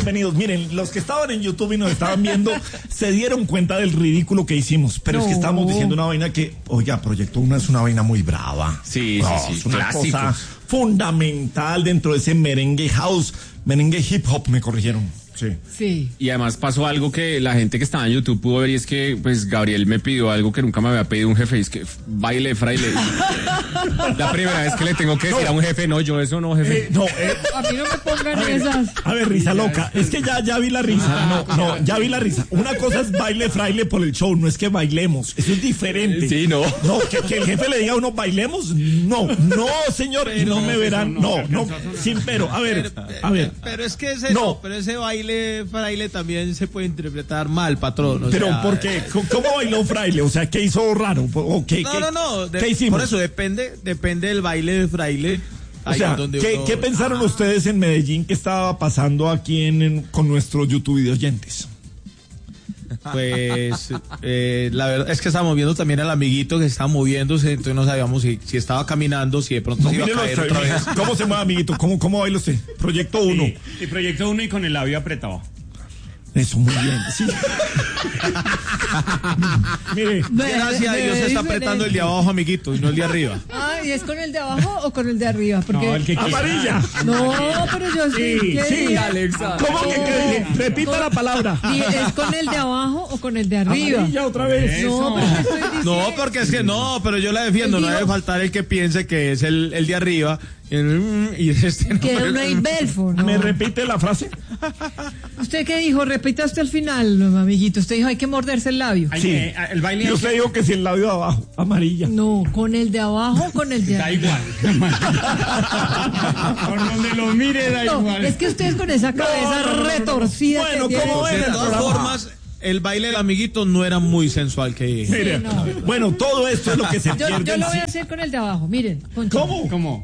bienvenidos. Miren, los que estaban en YouTube y nos estaban viendo se dieron cuenta del ridículo que hicimos, pero es que estábamos diciendo una vaina que, oiga, Proyecto 1 es una vaina muy brava. Sí. Es una Clásicos. cosa fundamental dentro de ese merengue house, merengue hip hop, me corrigieron. Sí. Y además pasó algo que la gente que estaba en YouTube pudo ver, y es que pues Gabriel me pidió algo que nunca me había pedido un jefe, y es que baile fraile. La primera vez que le tengo que decir a un jefe, no, yo eso no, jefe. A mí no me pongan esas. A ver, risa loca. Es que ya vi la risa. Ya vi la risa. Una cosa es baile fraile por el show, no es que bailemos. Eso es diferente. Sí, no. No, que el jefe le diga a uno, bailemos. No, señor. Y no me verán. No. Sin pero. A ver. Pero es que ese baile fraile también se puede interpretar mal, patrón. Pero ¿por qué? ¿Cómo bailó fraile? O sea, ¿qué hizo raro? ¿O qué, No. ¿qué hicimos? Por eso depende del baile de fraile. O sea, ¿qué pensaron ustedes en Medellín que estaba pasando aquí con nuestros YouTube de oyentes? Pues la verdad es que estábamos viendo también al amiguito que estaba moviéndose, entonces no sabíamos si estaba caminando, si de pronto se iba a caer otra vez. ¿Cómo se mueve, amiguito? ¿Cómo baila usted? Proyecto 1. Sí, y Proyecto 1 y con el labio apretado. Eso, muy bien, sí. Mire, gracias a Dios se está apretando el de abajo, amiguito, y no el de arriba. ¿Y es con el de abajo o con el de arriba? Porque... No, el que amarilla. No, pero yo Sí, Alexa. ¿Cómo que dije? Repita la palabra. ¿Es con el de abajo o con el de arriba? Amarilla otra vez. No, pero ¿qué estoy diciendo? No, porque es que pero yo la defiendo, no debe faltar el que piense que es el de arriba y este no. Que es un Eibelfo, ¿no? ¿Me repite la frase? ¿Usted qué dijo? Repita hasta el final, amiguito. Usted dijo, hay que morderse el labio. Sí. El baile. Yo usted dijo que si el labio de abajo, amarilla. No, con el de abajo o con el de Da arriba. igual. Por donde lo mire, da No, igual. es que ustedes con esa cabeza retorcida. Bueno, que tienen. ¿cómo De era? todas formas, el baile del amiguito no era muy sensual que... Mire, no. bueno, todo esto es lo que se pierde. Yo lo voy a hacer con el de abajo, miren. Poncho. ¿Cómo?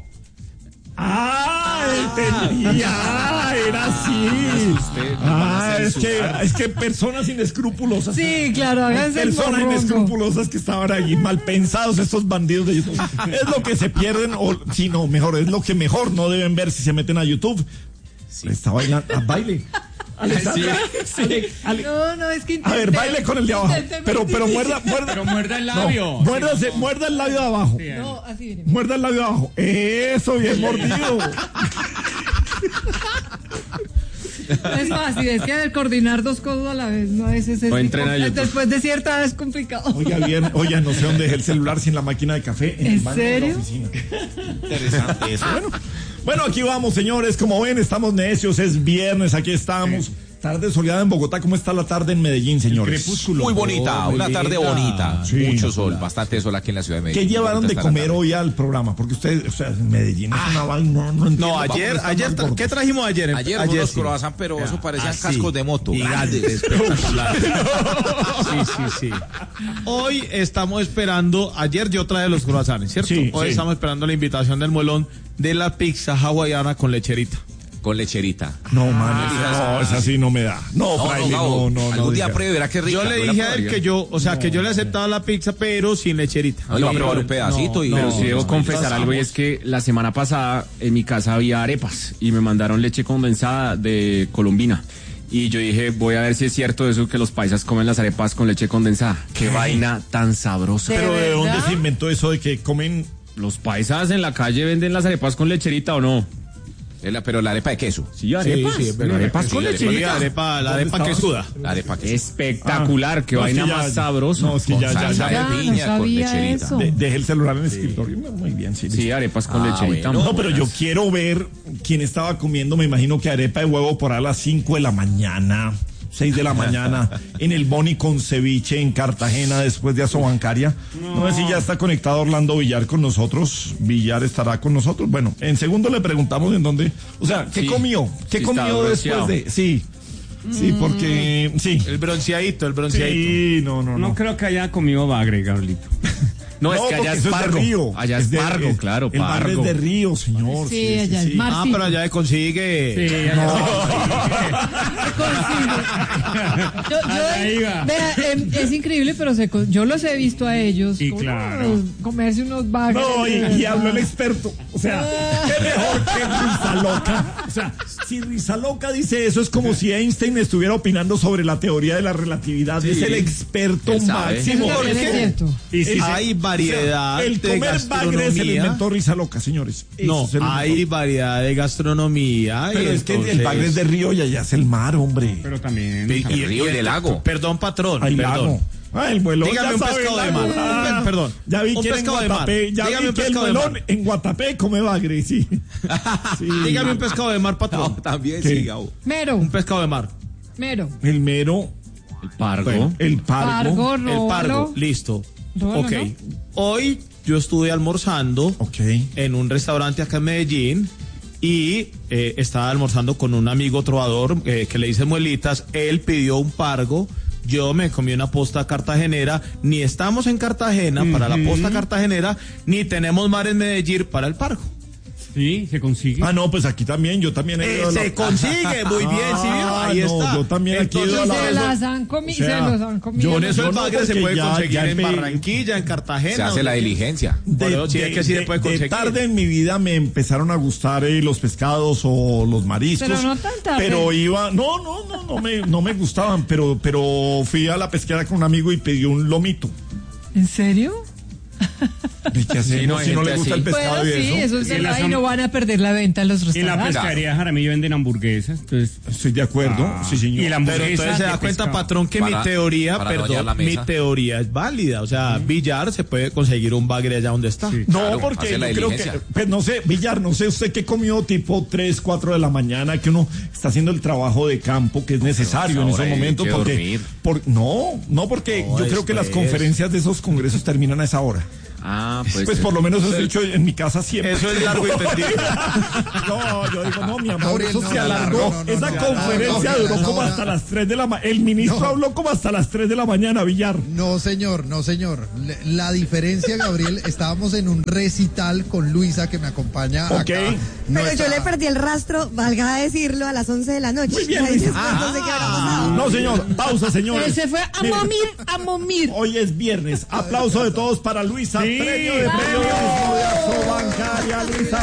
Entendía, era así. Es que personas inescrupulosas. Sí, claro, háganse el Personas morrongo. inescrupulosas que estaban allí mal pensados, estos bandidos de YouTube. Es lo que se pierden, o si no, mejor, es lo que mejor no deben ver si se meten a YouTube. Está bailando, baile. Alexandra, No, es que a ver, baile con el de abajo. Pero muerda. Pero muerda el labio. Muerda el labio de abajo. No, así miren. Muerda el labio de abajo. Eso, bien mordido. No es fácil, es que coordinar dos cosas a la vez, no es ese. No entren a YouTube. Después de cierta edad es complicado. Oiga, no sé dónde dejé el celular sin la máquina de café. ¿En el baño de la serio? oficina. Interesante eso. Bueno, aquí vamos, señores. Como ven, estamos necios. Es viernes, aquí estamos. Tarde soleada en Bogotá. ¿Cómo está la tarde en Medellín, señores? Crepúsculo. Muy bonita, una tarde bonita. Sí, Mucho sol, claro. bastante sol aquí en la ciudad de Medellín. ¿Qué llevaron de Bonita está la comer tarde. hoy al programa? Porque ustedes, o sea, en Medellín es una vaina, no entiendo. No, ayer, ¿qué trajimos ayer? Ayer unos croissants, pero eso parecían cascos de moto. Gigantes. Sí. Hoy estamos esperando, ayer yo traje los croissants, ¿cierto? Sí, Hoy sí. estamos esperando la invitación del Molón de la pizza hawaiana con lecherita. Con lecherita. No, man, esa sí no me da. No, fraile, Gabo, no. algún día diga. pruebe, verá qué rica. Yo le dije a él que yo le aceptaba la pizza, pero sin lecherita. No, le va a probar un pedacito y... Pero sí debo no, confesar algo, y es que la semana pasada en mi casa había arepas y me mandaron leche condensada de Colombina. Y yo dije, voy a ver si es cierto eso que los paisas comen las arepas con leche condensada. Qué vaina tan sabrosa. Pero ¿de dónde verdad? se inventó eso de que comen? ¿Los paisas en la calle venden las arepas con lecherita o no? Pero la arepa de queso. Sí, arepas. Sí, pero arepas con sí, lecherita. La arepa que suda. La arepa queso. Espectacular, qué No, es vaina que ya- más sabrosa. No, es que Con ya. salsa Ya, de no piña, con sabía lecherita. eso. Dejé el celular en el escritorio. Muy bien, sí. Sí, arepas con lecherita. bueno. No, pero yo quiero ver quién estaba comiendo, me imagino que arepa de huevo por ahí a las 5 de la mañana, 6 de la mañana, en el Boni con ceviche en Cartagena después de Asobancaria. No sé si ya está conectado Orlando Villar con nosotros. Villar estará con nosotros. Bueno, en segundo le preguntamos en dónde, o sea, ¿qué Sí. comió? ¿Qué Sí, comió estaba después de? Sí, porque, sí. El bronceadito. Sí, no. No creo que haya comido bagre, Gabrielito. No, es que porque allá es eso de pargo. río. Allá es de- pargo, claro, El bagre pargo. es de río, señor. Sí, allá el mar. Ah, pero allá se consigue. Ahí va. Vea, es increíble, pero yo los he visto a ellos. Sí, como, claro. comerse unos bagres. No, y habló el experto. O sea, qué mejor que risa loca. O sea, si Risa Loca dice eso, es como si Einstein estuviera opinando sobre la teoría de la relatividad. Sí. Es el experto Él sabe. máximo. Eso también es cierto. Y si hay variedad el de comer bagre se le gastronomía. inventó Risa Loca, señores. No, Eso se lo hay inventó. variedad de gastronomía. Pero y es que el entonces- bagre es de río y allá es el mar, hombre. Pero también. Y- El río y el lago. Perdón, patrón. Hay perdón. lago. Ah, el muelón. Dígame ya un sabe, pescado de lago. mar. Ah, Perdón. Ya vi Un que en pescado de Guatapé. mar. Ya Dígame vi un que el pescado de muelón mar. en Guatapé come bagre, sí. Sí. Dígame un pescado de mar, patrón. No, también ¿Qué? sí, Gabo. Mero, Un pescado de mar. mero. El mero, El pargo. el pargo. Pargo, El róbalo. pargo. Listo. Róbalo, Ok. ¿no? Hoy yo estuve almorzando Ok. en un restaurante acá en Medellín y estaba almorzando con un amigo trovador que le dice muelitas. Él pidió un pargo. Yo me comí una posta cartagenera. Ni estamos en Cartagena para la posta cartagenera, ni tenemos mar en Medellín para el pargo. Sí, se consigue. Ah, no, pues aquí también, yo también he ido a la- Se consigue, muy bien, sí, vio, ahí no, está. yo también aquí he ido a Y la- se las han comido, O sea, se los han comido. Por eso Yo el no, bagre se porque puede ya- conseguir ya en empe- Barranquilla, en Cartagena. Se hace la donde- diligencia. Por eso sí, es que sí se puede conseguir. tarde en mi vida me empezaron a gustar los pescados o los mariscos. Pero no tan tarde. Pero iba, no me gustaban, pero fui a la pesquera con un amigo y pedí un lomito. ¿En serio? ¿Y qué hacemos Sí, no, hay si no gente le gusta así. el pescado Bueno, y sí, eso? eso es Y en verdad, la y no van a perder la venta en los En la restaurantes. pescadería Jaramillo venden hamburguesas. Entonces, Estoy de acuerdo, sí señor. Y la hamburguesa. Pero entonces se da de cuenta, pescado. patrón, que Para- mi teoría, para no dañar perdón, la mi mesa. teoría es válida. O sea, Villar se puede conseguir un bagre allá donde está. Sí. No, Claro, porque hace yo la creo que, diligencia. pues no sé, Villar, no sé usted qué comió tipo 3, 4 de la mañana, que uno está haciendo el trabajo de campo que es necesario en ahora esos hay momentos, que porque, dormir. no, porque No, yo creo que las después. conferencias de esos congresos terminan a esa hora. Ah, pues. Pues por lo menos eso he dicho en mi casa siempre. Eso es largo y tendido. No, yo digo, no, mi amor, Gabriel, eso no, se no, alargó. no, no, Esa no, conferencia no, duró no, como no. hasta las 3 de la mañana. El ministro No. habló como hasta las 3 de la mañana, Villar. No, señor, no, señor. La diferencia, Gabriel, estábamos en un recital con Luisa que me acompaña Ok. acá. Pero Nuestra- yo le perdí el rastro, valga decirlo, a las 11 de la noche. Muy bien, Ahí Luisa. después no sé qué habrá pasado. No, señor, pausa, señores. Él se fue a Mire, momir. Hoy es viernes. Aplauso de todos para Luisa. Sí. Premio de periodismo de Bancaria, Luisa,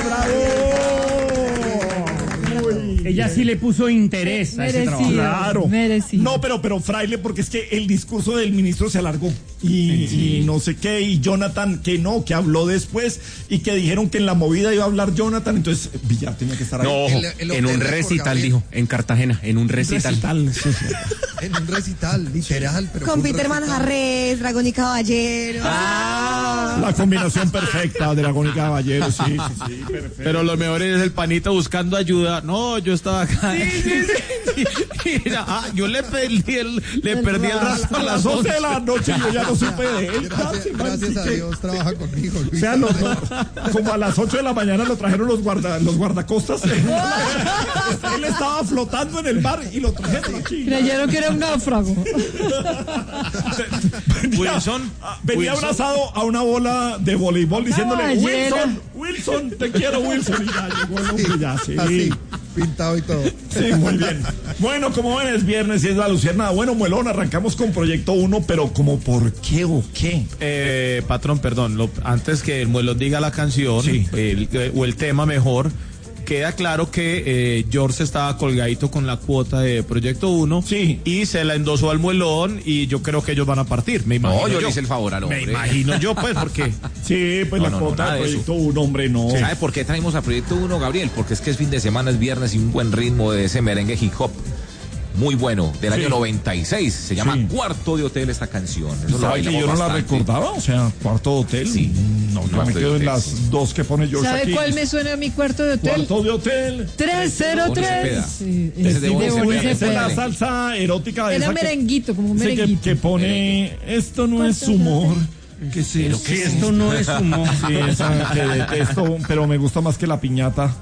bravo. Uy. Ella sí le puso interés a ese trabajo. Merecido. Claro. Merecido. No, pero fraile, porque es que el discurso del ministro se alargó. Y no sé qué, y Jonathan, que no, que habló después, y que dijeron que en la movida iba a hablar Jonathan, entonces Villar tenía que estar ahí. No, ojo, El en un hotel de recital, Gabriel. dijo, en Cartagena, en un recital. Recital, sí, sí. En un recital, literal. Pero Con fue un Peter recital. Manjarres, Dragón y Caballero. La combinación perfecta, Dragón y Caballero, sí, perfecto. Pero lo mejor es el panita buscando ayuda. No, yo estaba acá. Mira, yo le perdí el rastro A las 11 de la noche yo ya no supe de él. Gracias a Dios trabaja conmigo, O Luisa. sea, como a las 8 de la mañana lo trajeron los guardacostas. Él estaba flotando en el mar y lo trajeron aquí. Creyeron que era un náufrago. Wilson. Venía Wilson. abrazado a una bola de voleibol diciéndole, ballena. Wilson, te quiero, Wilson. Y ya llegó el hombre, ya, sí. Así, pintado y todo. Sí, muy bien. Bueno, como ven, es viernes y es la luciérnaga. Bueno, Muelón, arrancamos con Proyecto 1, pero como por qué o qué. Patrón, perdón, antes que el muelón diga la canción Sí. o el tema mejor, queda claro que George estaba colgadito con la cuota de Proyecto 1 Sí. y se la endosó al muelón y yo creo que ellos van a partir, me imagino. No, yo le hice el favor al Me hombre. imagino yo, pues, porque Sí, pues No, la no, cuota nada de de Proyecto 1, hombre, no. ¿Sabe por qué traemos a Proyecto 1, Gabriel? Porque es que es fin de semana, es viernes y un buen ritmo de ese merengue hip hop. Muy bueno, del año 96. Se llama Sí. Cuarto de Hotel esta canción. Eso lo ¿Sabe que bailamos yo no la bastante. recordaba? O sea, Cuarto de Hotel. Sí. No, yo Cuarto me de quedo en Hotel, las sí. dos que pone George ¿Sabe aquí. cuál me suena a mi cuarto de hotel? Cuarto de Hotel. 303. Sí, Ese de Bonnie Bonnie Cepeda. Esa es la Cepeda. salsa erótica de Era esa que- merenguito, como un ese merenguito. que pone esto no es humor. ¿Qué es eso? Si esto no es humor. Sí, esa que detesto, pero me gusta más que la piñata.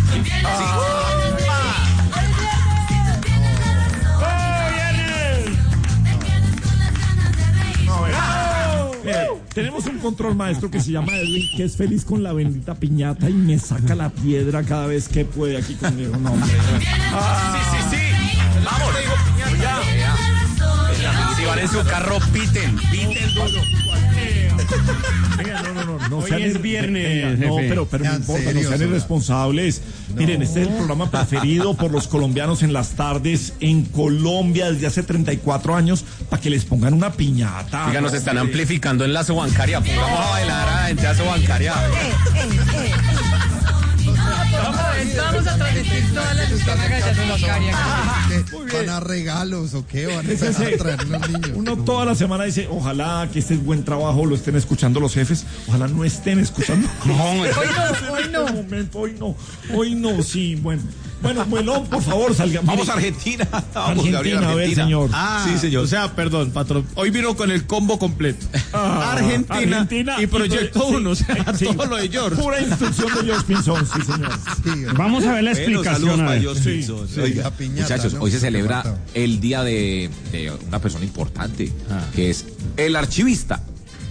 Mire, tenemos un control maestro que se llama Edwin, que es feliz con la bendita piñata y me saca la piedra cada vez que puede aquí conmigo. No, hombre. Sí. Vamos. Ya. Si van en su carro, piten duro. Venga, no Hoy sean es viernes, venga, no, jefe. pero no Sean importa, no serios, sean hola. irresponsables. Miren, este es el programa preferido por los colombianos en las tardes en Colombia desde hace 34 años para que les pongan una piñata. Oiga, nos están amplificando en la Sobancaria. Vamos a bailar a la gente a Sobancaria. Vamos a transmitir toda la Luciana Gallardo Bancaria. ¿Qué? ¿Van a regalos o qué? ¿Van a Ese- traer los niños? Uno toda la semana dice, ojalá que este es buen trabajo, lo estén escuchando los jefes, ojalá no estén escuchando. Hoy no, sí, bueno. Bueno, por favor, salga. Vamos Mire, a Argentina. Vamos, Argentina, Gabriel, a ver, Argentina. señor. Ah, Sí, señor. O sea, perdón, patrón. Hoy vino con el combo completo. Argentina y Proyecto 1. O sea, sí. todo lo de George. Pura instrucción de George Pinzón, sí, señor. Sí, Vamos a ver la Bueno, explicación. saludos A para ver. George Pinzón. Oiga, la piñata, muchachos, ¿no? hoy se Se celebra mató. el día de una persona importante, que es el archivista.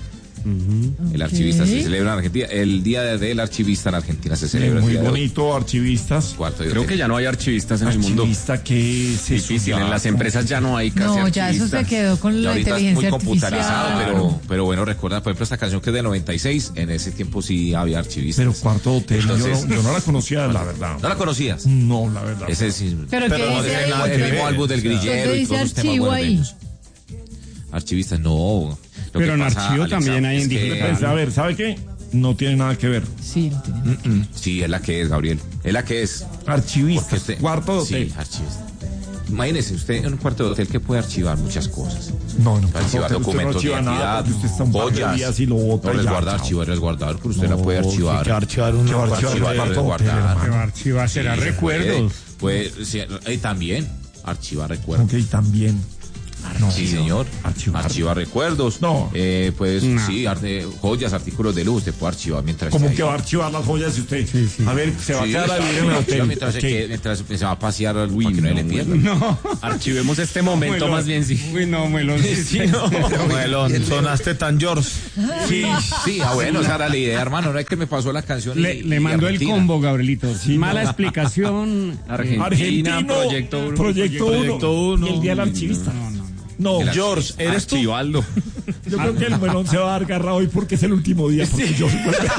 El archivista se celebra en Argentina. El día del archivista en Argentina se celebra el Muy día de hoy. bonito, archivistas. Cuarto de Creo hotel. que ya no hay archivistas en el mundo. Archivista que es Difícil, en las empresas ya no hay casi No, ya eso archivistas. se quedó con Y la ahorita es muy inteligencia computarizado, artificial. pero bueno, recuerda, por ejemplo, esta canción que es del 96, en ese tiempo sí había archivistas. Pero Cuarto de Hotel, Entonces, yo no la conocía, la verdad. ¿no la conocías? No, la verdad. Ese sí. Pero ¿qué no, dice es ahí? el mismo álbum del grillero ¿Qué y dice todos los temas archivo buenos de ahí? ellos. Archivistas, no. Lo Pero que en pasa, archivo Alexa, también hay es en que- digital. Pues, a ver, ¿sabe qué? No tiene nada que ver. Sí, no tiene. Sí, es la que es, Gabriel. Es la que es. Archivistas, Porque usted- Cuarto de Hotel. Sí, archivista. Imagínese usted en un cuarto de hotel que puede archivar muchas cosas. No, Puede archivar documentos de nada, identidad, porque usted está un par de joyas. días y lo bota No y ya, resguardar, chao. archivar, resguardar, pero usted la puede archivar. Que archivar una Que va a archivar Archivar, el Cuarto de Hotel, resguardar. hermano. Archiva será Sí, se recuerdos. Puede, sí, también archivar recuerdos. Ok, también. No, Sí, señor. Archivar. Archivar recuerdos. No. Pues No. sí, joyas, artículos de luz, usted puede archivar mientras ¿Cómo esté que ahí. va a archivar las joyas si usted? A ver, se va a Sí, quedar a vivir en el archiva hotel. mientras, Ok. mientras se va a pasear para que no le pierdan. No. Archivemos este momento Muelón. más bien, sí. Uy, no, Muelón. Sí, no. Muelón, sonaste tan George. Sí, bueno, esa era la idea, hermano. No es que me pasó la canción. Le mandó el Argentina. combo, Gabrielito. Mala explicación. Argentina, Argentino, Proyecto 1. Proyecto 1 y el día del archivista. No, George, ¿eres tú? Archivaldo. yo creo que el melón se va a dar garra hoy porque es el último día. Porque yo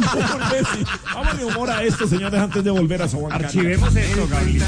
vamos de humor a esto, señores, antes de volver a Sobancaria. Archivemos esto, Gabrielito.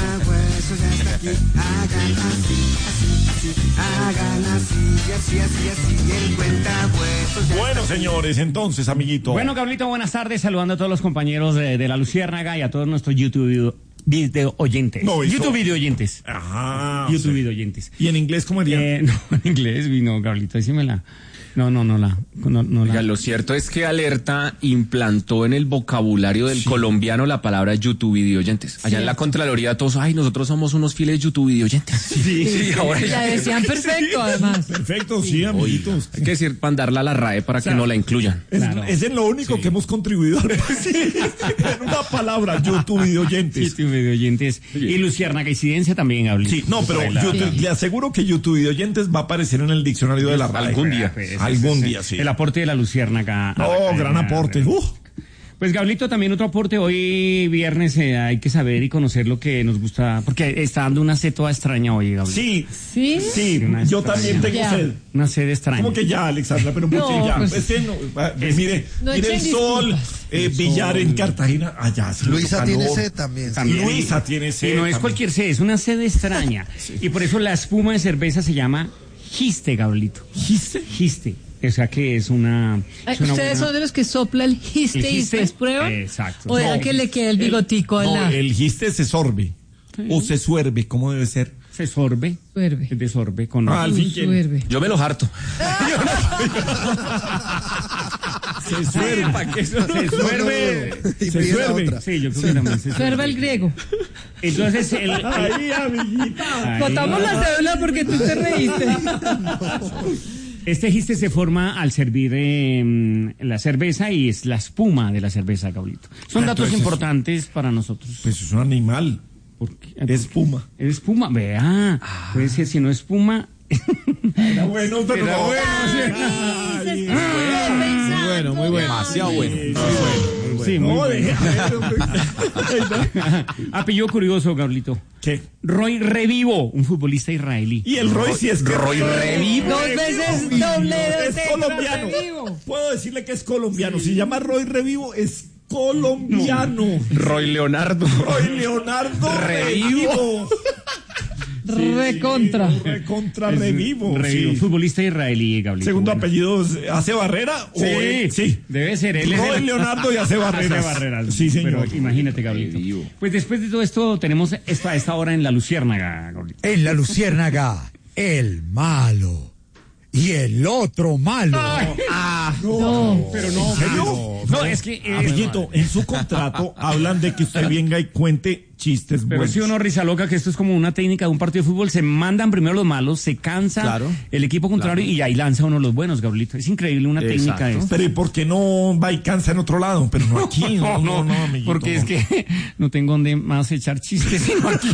Bueno, señores, entonces, amiguito. Bueno, Gabrielito, buenas tardes. Saludando a todos los compañeros de La Luciérnaga y a todos nuestros YouTube video oyentes. No, eso- YouTube video oyentes. Ajá. YouTube sí. video oyentes. ¿Y en inglés cómo diría? No, en inglés, no, Gabrielito, decímela. No la. Oiga, lo cierto es que Alerta implantó en el vocabulario del colombiano la palabra YouTube videoyentes. Allá en la Contraloría todos, ay, nosotros somos unos fieles YouTube videoyentes. Sí, ahora La ya decían perfecto, además. Perfecto, sí, amiguitos. hay que decir, mandarla a la RAE para que no la incluyan. Claro. Es en lo único que hemos contribuido al en una palabra, YouTube videoyentes. YouTube video oyentes. Y Luciérnaga incidencia también, Gabrielito. Sí, no, pero Por ahí la- YouTube- le aseguro que YouTube videoyentes va a aparecer en el diccionario de la RAE. Algún día. Pues, Algún ese- día, sí. El aporte de la Luciérnaga. a la Oh, cadena. gran aporte. Pues Gabrielito, también otro aporte. Hoy viernes hay que saber y conocer lo que nos gusta, porque está dando una sed toda extraña hoy, Gabrielito. Sí, ¿Sí? sí, Una yo extraña. también tengo Ya. sed. Una sed extraña. ¿Cómo que ya, Alexandra? Pero ¿por qué No, ya? pues- Es que no, mire, No mire el echen sol, disculpas. billar en Cartagena. Allá sí. Luisa mucho tiene calor. sed también. sí. También. Luisa tiene sed. Y no es también. cualquier sed, es una sed extraña. Y por eso la espuma de cerveza se llama giste, Gabrielito. ¿Giste? Giste. O sea que es una. Ay, es una ¿Ustedes buena- son de los que sopla el giste ¿El y giste? después prueban? Exacto. ¿O dejan No, que le quede el bigotico en No, la... el giste se sorbe. O se suerbe, ¿cómo debe ser? Se sorbe. Suerve. Es de sorbe con. Al fin, ¿quién? Suerve. Yo me los harto. Se suerbe. Se suerve. Y Se pide la suerve. otra. Sí, yo creo que también se Suerve el griego. Entonces, Ahí, amiguita. ahí- Botamos la cédula porque tú te reíste. Este giste se forma al servir la cerveza y es la espuma de la cerveza, Gabrielito. Son datos entonces- importantes para nosotros. Pues es un animal. Porque, Es espuma. Es espuma, vea. Puede ser, si no es espuma. Era bueno, pero Era no. bueno, sí. Ay, bueno, muy bueno. Demasiado bueno. Sí, muy No, bueno. deje, a ver, hombre. Apellido curioso, Gabrielito. ¿Qué? Roy Revivo, un futbolista israelí. Y el Roy sí es que Roy Revivo. Dos veces doble es colombiano. Revivo. Puedo decirle que es colombiano. Si se llama Roy Revivo, es colombiano. Roy Leonardo. Roy Leonardo Revivo. Recontra. Recontra Revivo. Revivo, Sí. futbolista israelí, Gabrielito. Segundo Bueno. apellido, ¿hace Barrera? Sí, Sí. debe ser él. es Roy el- Leonardo y hace Barreras. Hace Barreras. Sí, señor. Pero imagínate, Gabrielito. Revivo. Pues después de todo esto, tenemos a esta hora en La Luciérnaga, Gabrielito. En la Luciérnaga, el malo. Y el otro malo. No. Pero no, ¿En serio? no, es que... Amiguito, en su contrato hablan de que usted venga y cuente chistes Pero buenos. si uno risa loca que esto es como una técnica de un partido de fútbol, se mandan primero los malos, se cansa Claro. el equipo contrario y ahí lanza uno los buenos, Gabrielito. Es increíble una técnica de esto. Pero ¿y por qué no va y cansa en otro lado? Pero no aquí. No, amiguito, porque no. es que no tengo donde más echar chistes sino aquí.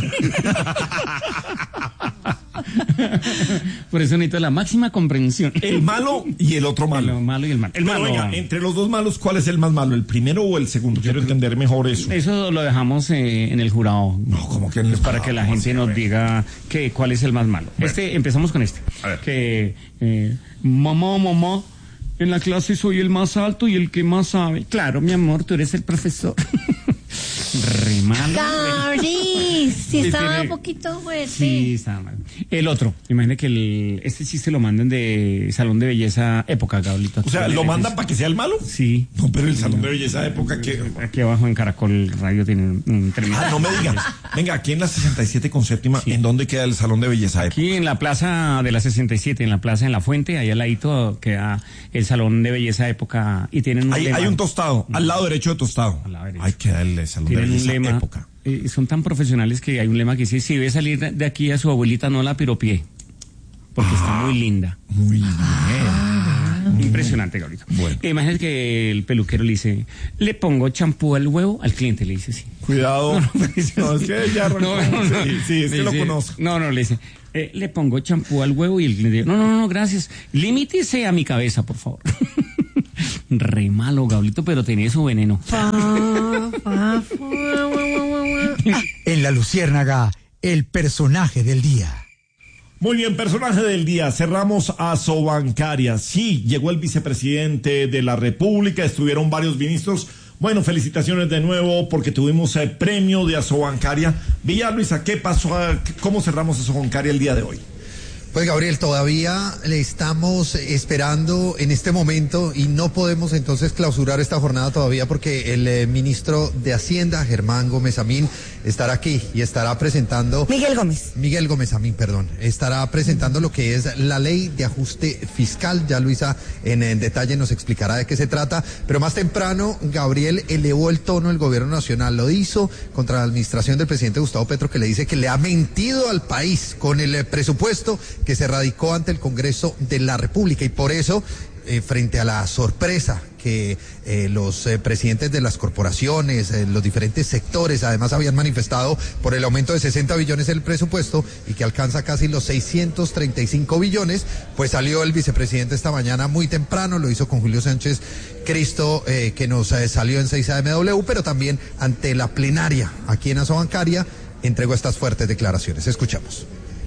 Por eso necesito la máxima comprensión. El malo y el otro malo. El malo y el malo. El Pero malo. venga, entre los dos malos, ¿cuál es el más malo? ¿El primero o el segundo? Quiero entender mejor eso. Eso lo dejamos en el jurado. No, como que en el Para que la jurado, gente sí, nos bueno. diga cuál es el más malo. Empezamos con este. A ver. Que mamá, en la clase soy el más alto y el que más sabe. Claro, mi amor, tú eres el profesor. Re malo. Gabri, si estaba tiene- un poquito fuerte. Sí, está mal. El otro, imagínate que este chiste lo mandan de Salón de Belleza Época, Gabrielito. O sea, ¿lo mandan para que sea el malo? Sí. No, pero el salón de belleza de época que... Aquí abajo en Caracol Radio tienen un tremendo. Ah, no me digan. Venga, aquí en la 67 con séptima, ¿en dónde queda el salón de belleza de época? Aquí en la plaza de la 67, en la plaza en La Fuente, ahí al ladito queda el Salón de Belleza Época y tienen un Hay lema. un tostado, al lado derecho de tostado. Al lado derecho. Ahí queda el salón de Tienen un belleza lema. época. Son tan profesionales que hay un lema que dice, si ve salir de aquí a su abuelita, no la piropié, porque está muy linda. Muy bien. Impresionante, Gabrielito. Bueno. Imagínate que el peluquero le dice, ¿le pongo champú al huevo? Al cliente le dice, sí. Cuidado. No, es que ya arrancó. Sí, es que Le lo dice, conozco. No, le dice, le pongo champú al huevo y el cliente dice, no, gracias. Limítese a mi cabeza, por favor. Re malo, Gabrielito, pero tenía su veneno. En la Luciérnaga, el personaje del día. Muy bien, personaje del día. Cerramos a Sobancaria. Sí, llegó el vicepresidente de la República, estuvieron varios ministros. Bueno, felicitaciones de nuevo porque tuvimos el premio de Asobancaria. Villa Luisa, ¿qué pasó? ¿Cómo cerramos Asobancaria el día de hoy? Pues Gabriel, todavía le estamos esperando en este momento y no podemos entonces clausurar esta jornada todavía porque el ministro de Hacienda, Germán Gómez Amín, estará aquí y estará presentando... Miguel Gómez Amín, perdón. Estará presentando lo que es la ley de ajuste fiscal. Ya Luisa en detalle nos explicará de qué se trata. Pero más temprano, Gabriel elevó el tono el gobierno nacional. Lo hizo contra la administración del presidente Gustavo Petro, que le dice que le ha mentido al país con el presupuesto que se radicó ante el Congreso de la República. Y por eso, frente a la sorpresa que los presidentes de las corporaciones, los diferentes sectores, además habían manifestado por el aumento de 60 billones en el presupuesto y que alcanza casi los 635 billones, pues salió el vicepresidente esta mañana muy temprano, lo hizo con Julio Sánchez Cristo, que nos salió en 6AMW, pero también ante la plenaria aquí en Asobancaria, entregó estas fuertes declaraciones. Escuchamos.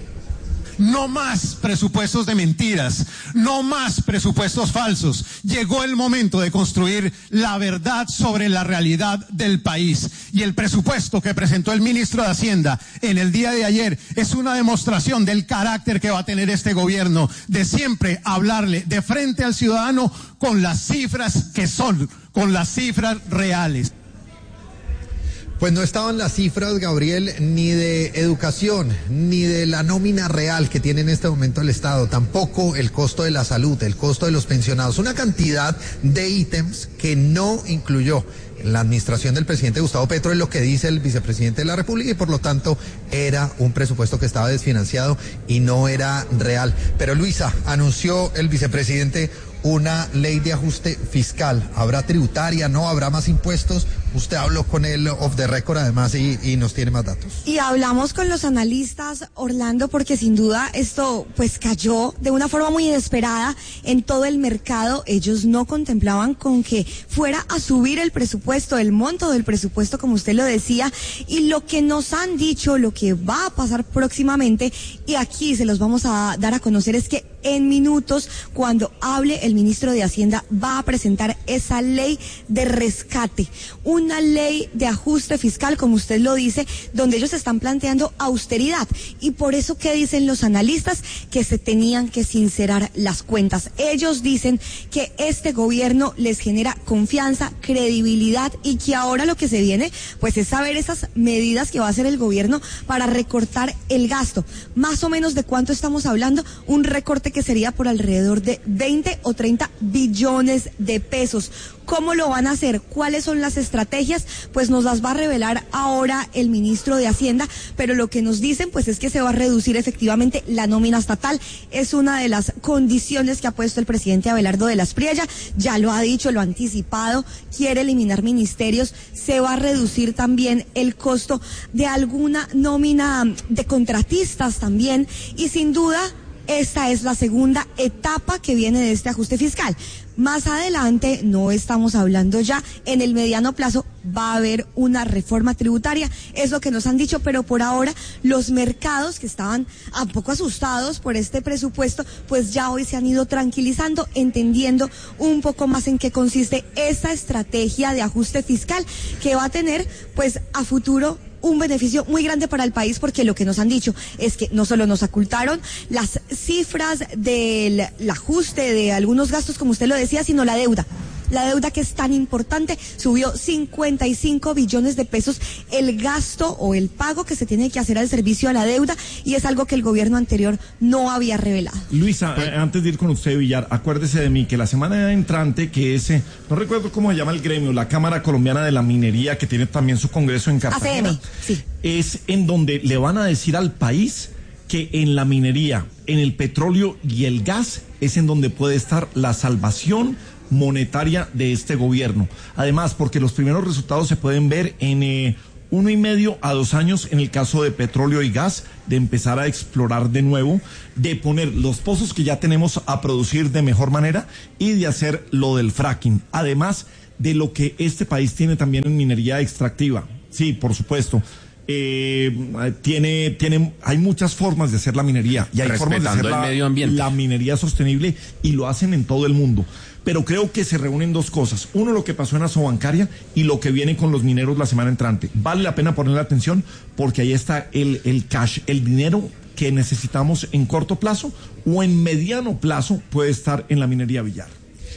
No más presupuestos de mentiras, no más presupuestos falsos. Llegó el momento de construir la verdad sobre la realidad del país. Y el presupuesto que presentó el ministro de Hacienda en el día de ayer es una demostración del carácter que va a tener este gobierno, de siempre hablarle de frente al ciudadano con las cifras que son, con las cifras reales. Pues no estaban las cifras, Gabriel, ni de educación, ni de la nómina real que tiene en este momento el Estado, tampoco el costo de la salud, el costo de los pensionados, una cantidad de ítems que no incluyó la administración del presidente Gustavo Petro, es lo que dice el vicepresidente de la República, y por lo tanto era un presupuesto que estaba desfinanciado y no era real. Pero Luisa, anunció el vicepresidente una ley de ajuste fiscal. ¿Habrá tributaria? ¿No? ¿Habrá más impuestos? Usted habló con él off the record además y nos tiene más datos. Y hablamos con los analistas, Orlando, porque sin duda esto pues cayó de una forma muy inesperada en todo el mercado. Ellos no contemplaban con que fuera a subir el presupuesto, el monto del presupuesto, como usted lo decía, y lo que nos han dicho, lo que va a pasar próximamente, y aquí se los vamos a dar a conocer, es que en minutos, cuando hable el ministro de Hacienda, va a presentar esa ley de rescate, una ley de ajuste fiscal, como usted lo dice, donde ellos están planteando austeridad. Y por eso, ¿qué dicen los analistas? Que se tenían que sincerar las cuentas. Ellos dicen que este gobierno les genera confianza, credibilidad, y que ahora lo que se viene, pues es saber esas medidas que va a hacer el gobierno para recortar el gasto. Más o menos, ¿de cuánto estamos hablando? Un recorte que sería por alrededor de 20 o 30 billones de pesos. ¿Cómo lo van a hacer? ¿Cuáles son las estrategias? Pues nos las va a revelar ahora el ministro de Hacienda, pero lo que nos dicen pues es que se va a reducir efectivamente la nómina estatal. Es una de las condiciones que ha puesto el presidente Abelardo de la Espriella, ya lo ha dicho, lo ha anticipado, quiere eliminar ministerios, se va a reducir también el costo de alguna nómina de contratistas también, y sin duda esta es la segunda etapa que viene de este ajuste fiscal. Más adelante, no estamos hablando ya, en el mediano plazo va a haber una reforma tributaria, es lo que nos han dicho, pero por ahora los mercados, que estaban un poco asustados por este presupuesto, pues ya hoy se han ido tranquilizando, entendiendo un poco más en qué consiste esta estrategia de ajuste fiscal que va a tener pues a futuro un beneficio muy grande para el país, porque lo que nos han dicho es que no solo nos ocultaron las cifras del ajuste de algunos gastos, como usted lo decía, sino la deuda. La deuda, que es tan importante, subió 55 billones de pesos el gasto o el pago que se tiene que hacer al servicio a la deuda, y es algo que el gobierno anterior no había revelado. Luisa, antes de ir con usted, Villar, acuérdese de mí que la semana entrante, que es, no recuerdo cómo se llama el gremio, la Cámara Colombiana de la Minería, que tiene también su congreso en Cartagena, ACM, sí. Es en donde le van a decir al país que en la minería, en el petróleo y el gas, es en donde puede estar la salvación monetaria de este gobierno. Además, porque los primeros resultados se pueden ver en 1,5 a 2 años en el caso de petróleo y gas, de empezar a explorar de nuevo, de poner los pozos que ya tenemos a producir de mejor manera y de hacer lo del fracking. Además de lo que este país tiene también en minería extractiva. Sí, por supuesto. Hay muchas formas de hacer la minería y hay formas de hacer el medio ambiente, la minería sostenible, y lo hacen en todo el mundo. Pero creo que se reúnen dos cosas. Uno, lo que pasó en Asobancaria, y lo que viene con los mineros la semana entrante. Vale la pena ponerle atención, porque ahí está el cash, el dinero que necesitamos en corto plazo o en mediano plazo puede estar en la minería, Villar.